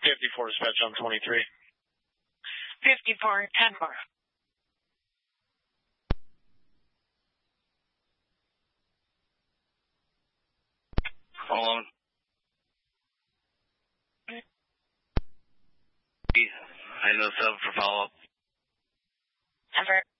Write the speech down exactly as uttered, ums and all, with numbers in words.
fifty-four dispatch on twenty-three. fifty-four, ten more. Hold on. I know seven for follow-up. Ever.